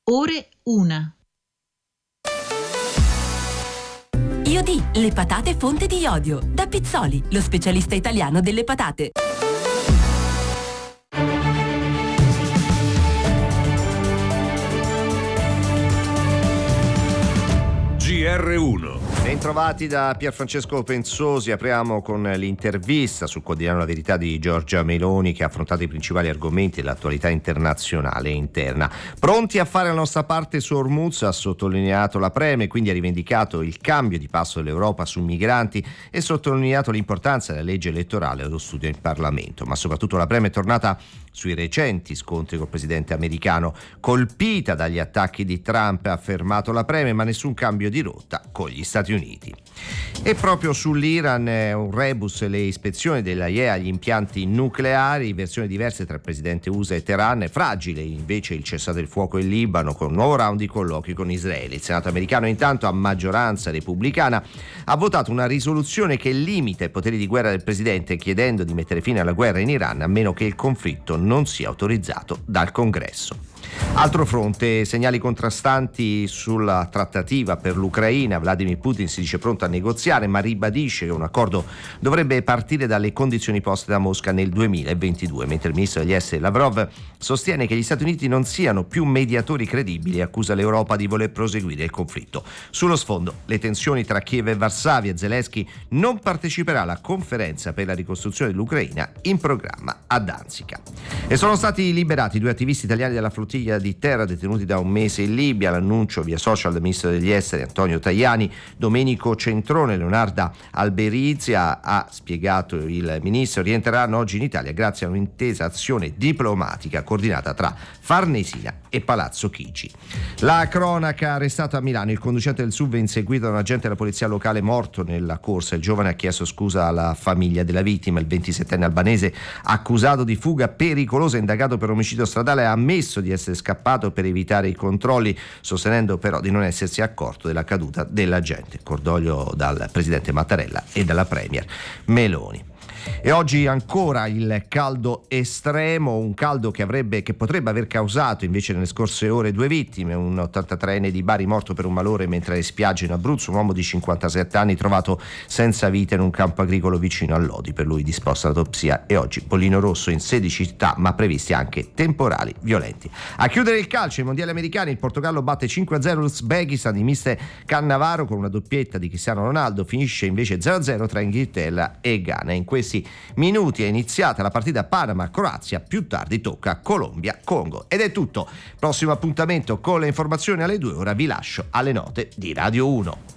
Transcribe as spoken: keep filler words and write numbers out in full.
Ore una. Iodi, le patate fonte di iodio. Da Pizzoli, lo specialista italiano delle patate. G R uno. Bentrovati da Pierfrancesco Pensosi. Apriamo con l'intervista sul quotidiano La Verità di Giorgia Meloni, che ha affrontato i principali argomenti dell'attualità internazionale e interna. Pronti a fare la nostra parte su Hormuz, ha sottolineato la Premier, quindi ha rivendicato il cambio di passo dell'Europa sui migranti e sottolineato l'importanza della legge elettorale allo studio in Parlamento. Ma soprattutto la Premier è tornata sui recenti scontri col presidente americano. Colpita dagli attacchi di Trump, ha affermato la Premier, ma nessun cambio di rotta con gli Stati Uniti. E proprio sull'Iran, eh, un rebus, le ispezioni della I E A agli impianti nucleari, versioni diverse tra il presidente U S A e Teheran. Fragile invece il cessate il fuoco in Libano, con un nuovo round di colloqui con Israele. Il Senato americano intanto, a maggioranza repubblicana, ha votato una risoluzione che limita i poteri di guerra del presidente, chiedendo di mettere fine alla guerra in Iran a meno che il conflitto non sia autorizzato dal Congresso. Altro fronte, segnali contrastanti sulla trattativa per l'Ucraina. Vladimir Putin si dice pronto a negoziare, ma ribadisce che un accordo dovrebbe partire dalle condizioni poste da Mosca nel duemilaventidue, mentre il ministro degli esteri Lavrov sostiene che gli Stati Uniti non siano più mediatori credibili e accusa l'Europa di voler proseguire il conflitto. Sullo sfondo, le tensioni tra Kiev e Varsavia. Zelensky non parteciperà alla conferenza per la ricostruzione dell'Ucraina in programma a Danzica. E sono stati liberati due attivisti italiani della flottiglia di terra detenuti da un mese in Libia. L'annuncio via social del ministro degli esteri Antonio Tajani. Domenico Centrone e Leonarda Alberizia, ha spiegato il ministro, rientreranno oggi in Italia grazie a un'intesa azione diplomatica coordinata tra Farnesina e Palazzo Chigi. La cronaca: arrestato a Milano il conducente del S U V inseguito da un agente della polizia locale morto nella corsa. Il giovane ha chiesto scusa alla famiglia della vittima. Il ventisettenne albanese, accusato di fuga pericolosa, indagato per omicidio stradale, ha ammesso di essere scappato per evitare i controlli, sostenendo però di non essersi accorto della caduta dell'agente. Cordoglio dal presidente Mattarella e dalla premier Meloni. E oggi ancora il caldo estremo, un caldo che avrebbe che potrebbe aver causato invece nelle scorse ore due vittime: un ottantatreenne di Bari morto per un malore mentre alle spiagge in Abruzzo, un uomo di cinquantasette anni trovato senza vita in un campo agricolo vicino a Lodi, per lui disposta l'autopsia, e oggi bollino rosso in sedici città, ma previsti anche temporali violenti. A chiudere il calcio, i mondiali americani, il Portogallo batte cinque a zero l'Uzbekistan di mister Cannavaro con una doppietta di Cristiano Ronaldo. Finisce invece zero a zero tra Inghilterra e Ghana. In questi minuti è iniziata la partita Panama-Croazia, più tardi tocca Colombia-Congo. Ed è tutto. Prossimo appuntamento con le informazioni alle due. Ora vi lascio alle note di Radio uno.